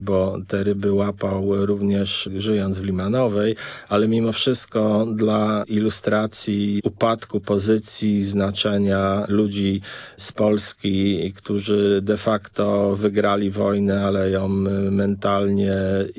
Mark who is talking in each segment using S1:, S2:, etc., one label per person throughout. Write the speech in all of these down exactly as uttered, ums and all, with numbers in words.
S1: bo te ryby łapał również żyjąc w Limanowej, ale mimo wszystko dla ilustracji upadku pozycji, znaczenia ludzi z Polski, którzy de facto wygrali wojnę, ale ją mentalnie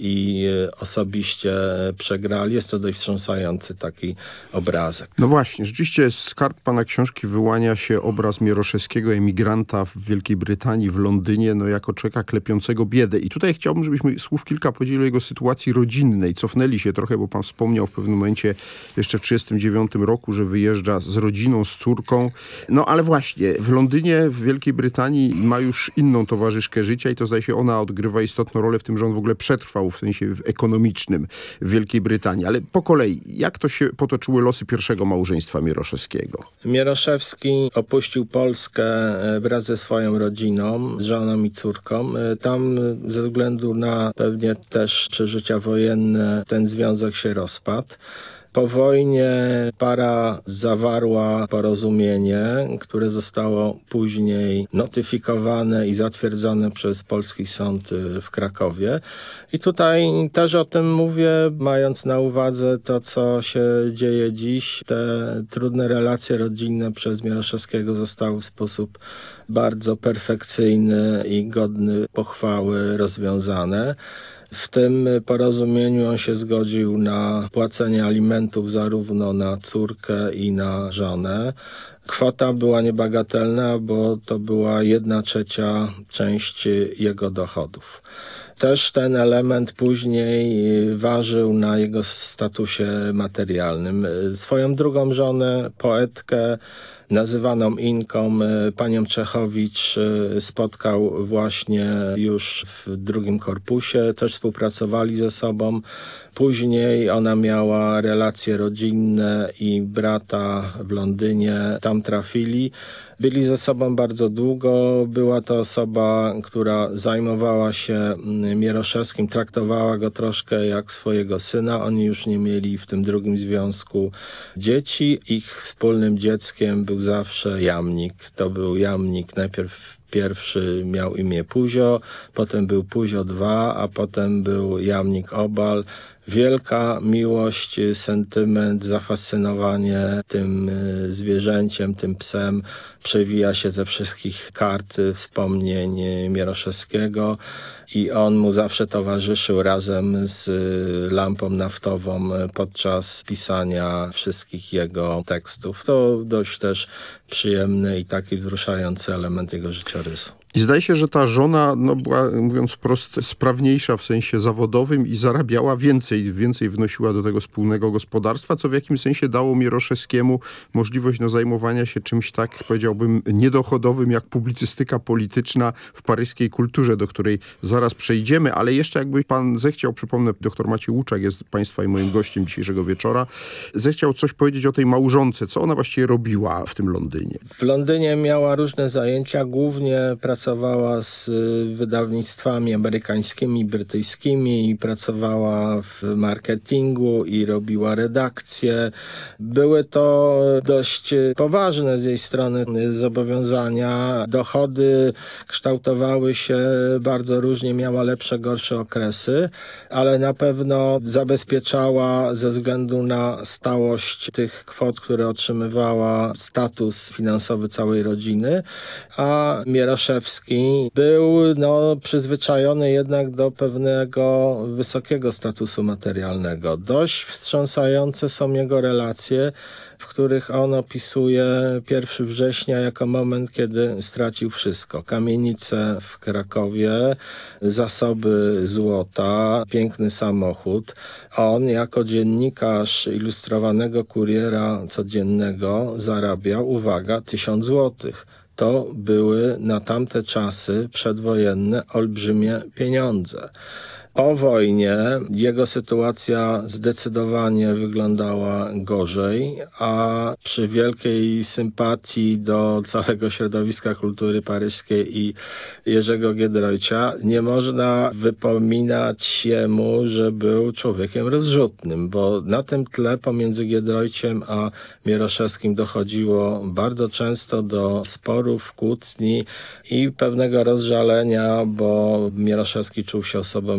S1: i osobiście przegrali. Jest to dość wstrząsający taki obrazek.
S2: No właśnie, rzeczywiście z kart pana książki wyłania się obraz Mieroszewskiego, emigranta w Wielkiej Brytanii, w Londynie, no jako człowieka klepiącego biedę. I tutaj chciałbym, żebyśmy słów kilka powiedzieli o jego sytuacji rodzinnej. Cofnęli się trochę, bo pan wspomniał w pewnym momencie jeszcze w trzydziestym dziewiątym roku, że wyjeżdża z rodziną, z córką. No ale właśnie, w Londynie, w Wielkiej Brytanii ma już inną towarzyszkę życia i to zdaje się ona odgrywa istotną rolę w tym, że on w ogóle przetrwał w sensie ekonomicznym w Wielkiej Brytanii. Ale po kolei, jak to się potoczyły losy pierwszego małżeństwa Mieroszewskiego?
S1: Mieroszewski opuścił Polskę wraz ze swoją rodziną, z żoną i córką. Tam ze względu na pewnie też przeżycia wojenne ten związek się rozpadł. Po wojnie para zawarła porozumienie, które zostało później notyfikowane i zatwierdzone przez polski sąd w Krakowie. I tutaj też o tym mówię, mając na uwadze to, co się dzieje dziś. Te trudne relacje rodzinne przez Mieroszewskiego zostały w sposób bardzo perfekcyjny i godny pochwały rozwiązane. W tym porozumieniu on się zgodził na płacenie alimentów zarówno na córkę i na żonę. Kwota była niebagatelna, bo to była jedna trzecia część jego dochodów. Też ten element później ważył na jego statusie materialnym. Swoją drugą żonę, poetkę, nazywaną Inką, panią Czechowicz, spotkał właśnie już w drugim korpusie. Też współpracowali ze sobą. Później ona miała relacje rodzinne i brata w Londynie. Tam trafili. Byli ze sobą bardzo długo. Była to osoba, która zajmowała się Mieroszewskim, traktowała go troszkę jak swojego syna. Oni już nie mieli w tym drugim związku dzieci. Ich wspólnym dzieckiem był zawsze jamnik. To był jamnik najpierw pierwszy miał imię Puzio, potem był Puzio dwa, a potem był jamnik Obal. Wielka miłość, sentyment, zafascynowanie tym zwierzęciem, tym psem przewija się ze wszystkich kart wspomnień Mieroszewskiego i on mu zawsze towarzyszył razem z lampą naftową podczas pisania wszystkich jego tekstów. To dość też przyjemny i taki wzruszający element jego życiorysu.
S2: I zdaje się, że ta żona no, była, mówiąc wprost, sprawniejsza w sensie zawodowym i zarabiała więcej, więcej wnosiła do tego wspólnego gospodarstwa, co w jakimś sensie dało Mieroszewskiemu możliwość no, zajmowania się czymś tak, powiedziałbym, niedochodowym jak publicystyka polityczna w paryskiej kulturze, do której zaraz przejdziemy, ale jeszcze jakby pan zechciał, przypomnę, doktor Maciej Łuczak jest państwa i moim gościem dzisiejszego wieczora, zechciał coś powiedzieć o tej małżonce, co ona właściwie robiła w tym Londynie.
S1: W Londynie miała różne zajęcia, głównie pracowała Pracowała z wydawnictwami amerykańskimi, brytyjskimi i pracowała w marketingu i robiła redakcję. Były to dość poważne z jej strony zobowiązania. Dochody kształtowały się bardzo różnie, miała lepsze, gorsze okresy, ale na pewno zabezpieczała ze względu na stałość tych kwot, które otrzymywała, status finansowy całej rodziny, a Mieroszewski był no, przyzwyczajony jednak do pewnego wysokiego statusu materialnego. Dość wstrząsające są jego relacje, w których on opisuje pierwszego września jako moment, kiedy stracił wszystko. Kamienice w Krakowie, zasoby złota, piękny samochód. On jako dziennikarz Ilustrowanego Kuriera Codziennego zarabiał, uwaga, tysiąc złotych. To były na tamte czasy przedwojenne olbrzymie pieniądze. Po wojnie jego sytuacja zdecydowanie wyglądała gorzej, a przy wielkiej sympatii do całego środowiska kultury paryskiej i Jerzego Giedroycia nie można wypominać jemu, że był człowiekiem rozrzutnym, bo na tym tle pomiędzy Giedroyciem a Mieroszewskim dochodziło bardzo często do sporów, kłótni i pewnego rozżalenia, bo Mieroszewski czuł się osobą